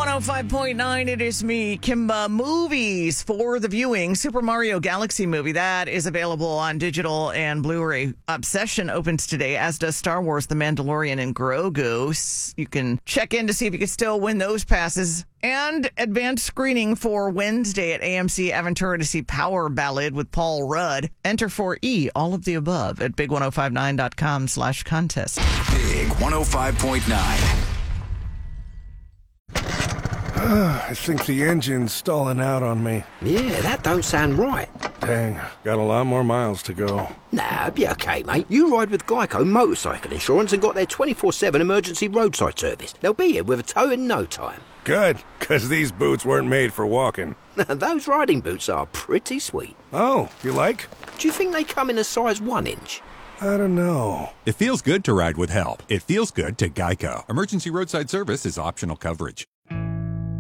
105.9, it is me, Kimba. Movies for the viewing. Super Mario Galaxy movie, that is available on digital and Blu-ray. Obsession opens today, as does Star Wars, The Mandalorian, and Grogu. You can check in to see if you can still win those passes. And advanced screening for Wednesday at AMC Aventura to see Power Ballad with Paul Rudd. Enter for E, all of the above, at big1059.com/contest. Big 105.9. I think the engine's stalling out on me. Yeah, that don't sound right. Dang, got a lot more miles to go. Nah, be okay, mate. You ride with Geico Motorcycle Insurance and got their 24/7 emergency roadside service. They'll be here with a tow in no time. Good, because these boots weren't made for walking. Those riding boots are pretty sweet. Oh, you like? Do you think they come in a size 1 inch? I don't know. It feels good to ride with help. It feels good to Geico. Emergency roadside service is optional coverage.